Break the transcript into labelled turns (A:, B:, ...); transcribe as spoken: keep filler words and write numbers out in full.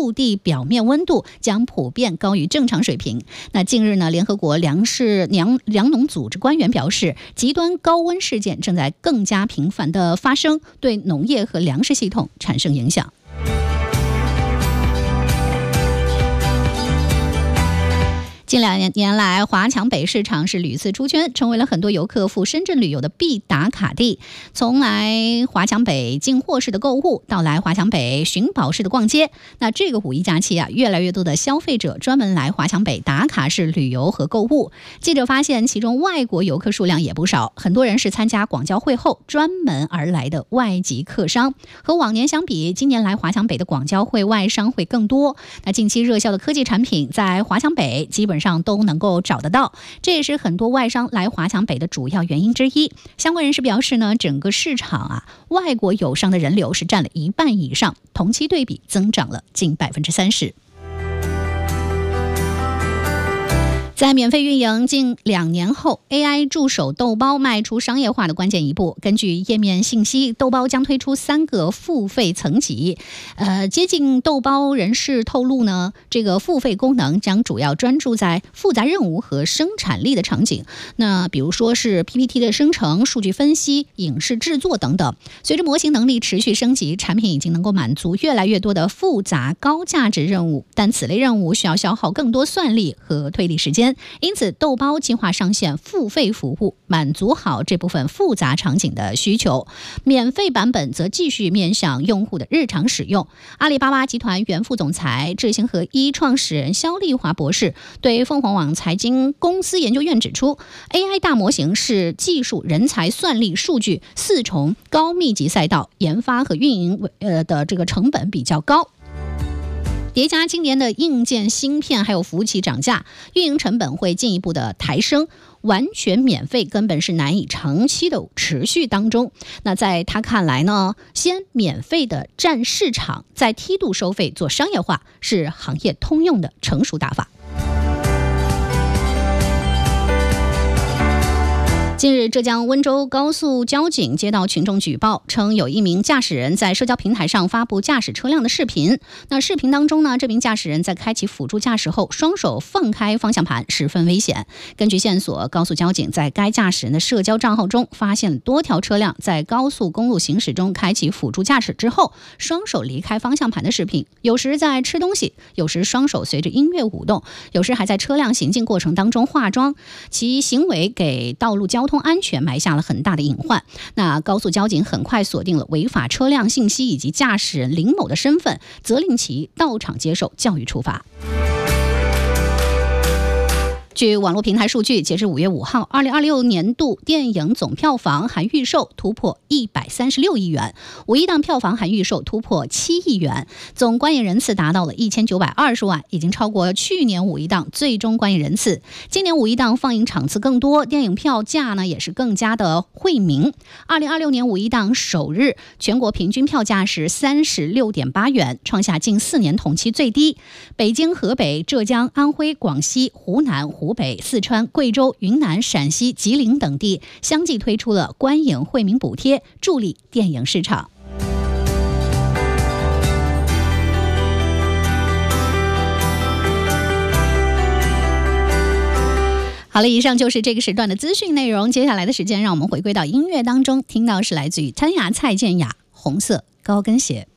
A: 陆地表面温度将普遍高于正常水平。那近日呢，联合国粮食粮粮农组织官员表示，极端高温事件正在更加频繁地发生，对农业和粮食系统产生影响。近两年来，华强北市场是屡次出圈，成为了很多游客赴深圳旅游的必打卡地。从来华强北进货式的购物，到来华强北寻宝式的逛街，那这个五一假期啊，越来越多的消费者专门来华强北打卡式旅游和购物。记者发现，其中外国游客数量也不少，很多人是参加广交会后专门而来的外籍客商。和往年相比，今年来华强北的广交会外商会更多。那近期热销的科技产品在华强北基本上上都能够找得到，这也是很多外商来华强北的主要原因之一。相关人士表示呢，整个市场啊，外国友商的人流是占了一半以上，同期对比增长了近百分之三十。在免费运营近两年后 ，A I 助手豆包迈出商业化的关键一步。根据页面信息，豆包将推出三个付费层级。呃，接近豆包人士透露呢，这个付费功能将主要专注在复杂任务和生产力的场景。那比如说是 P P T 的生成、数据分析、影视制作等等。随着模型能力持续升级，产品已经能够满足越来越多的复杂高价值任务，但此类任务需要消耗更多算力和推理时间。因此豆包计划上线付费服务，满足好这部分复杂场景的需求。免费版本则继续面向用户的日常使用。阿里巴巴集团原副总裁、智行合一创始人肖丽华博士对凤凰网财经公司研究院指出， A I 大模型是技术、人才、算力、数据四重高密集赛道，研发和运营呃的这个成本比较高。叠加今年的硬件芯片还有服务器涨价，运营成本会进一步的抬升，完全免费根本是难以长期的持续当中。那在他看来呢，先免费的占市场，再梯度收费做商业化，是行业通用的成熟打法。近日，浙江温州高速交警接到群众举报，称有一名驾驶人在社交平台上发布驾驶车辆的视频。那视频当中呢，这名驾驶人在开启辅助驾驶后，双手放开方向盘，十分危险。根据线索，高速交警在该驾驶人的社交账号中发现了多条车辆在高速公路行驶中开启辅助驾驶之后，双手离开方向盘的视频。有时在吃东西，有时双手随着音乐舞动，有时还在车辆行进过程当中化妆。其行为给道路交通安全埋下了很大的隐患。那高速交警很快锁定了违法车辆信息以及驾驶人林某的身份，责令其到场接受教育处罚。据网络平台数据，截至五月五号，二零二六年度电影总票房含预售突破一百三十六亿元，五一档票房含预售突破七亿元，总观影人次达到了一千九百二十万，已经超过去年五一档最终观影人次。今年五一档放映场次更多，电影票价呢也是更加的惠民。二零二六年五一档首日，全国平均票价是三十六点八元，创下近四年同期最低。北京、河北、浙江、安徽、广西、湖南、湖北、四川、贵州、云南、陕西、吉林等地相继推出了观影惠民补贴，助力电影市场。好了，以上就是这个时段的资讯内容。接下来的时间，让我们回归到音乐当中，听到是来自于谭雅、蔡健雅《红色高跟鞋》。